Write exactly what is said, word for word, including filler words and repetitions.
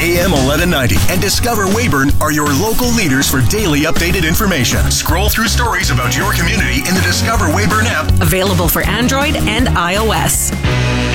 A M eleven ninety, and Discover Weyburn are your local leaders for daily updated information. Scroll through stories about your community in the Discover Weyburn app. Available for Android and iOS.